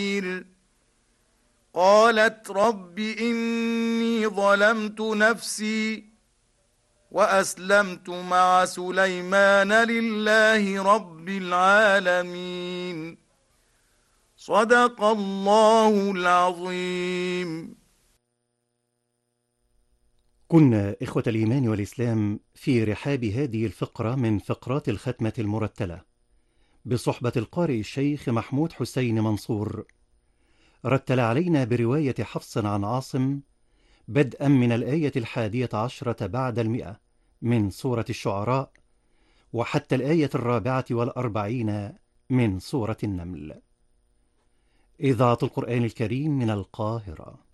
قالت رب إني ظلمت نفسي وأسلمت مع سليمان لله رب العالمين. صدق الله العظيم. كنا إخوة الإيمان والإسلام في رحاب هذه الفقرة من فقرات الختمة المرتلة بصحبة القارئ الشيخ محمود حسين منصور. رتل علينا برواية حفص عن عاصم بدءا من الآية 11 بعد 100 من سورة الشعراء وحتى الآية 44 من سورة النمل. إذاعة القرآن الكريم من القاهرة.